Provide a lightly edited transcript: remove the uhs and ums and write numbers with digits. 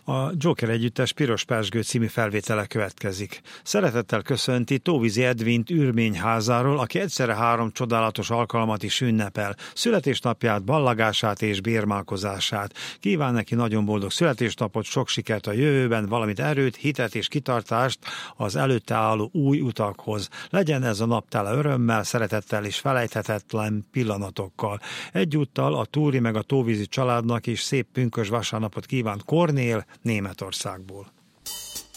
A Joker együttes Piros Pezsgő című felvétele következik. Szeretettel köszönti Tóvízi Edvint Ürményházáról, aki egyszerre 3 csodálatos alkalmat is ünnepel. Születésnapját, ballagását és bérmálkozását. Kíván neki nagyon boldog születésnapot, sok sikert a jövőben, valamint erőt, hitet és kitartást az előtte álló új utakhoz. Legyen ez a nap tele örömmel, szeretettel és felejthetetlen pillanatokkal. Egyúttal a Túri meg a Tóvízi családnak is szép pünkösd vasárnapot kíván Kornél Németországból.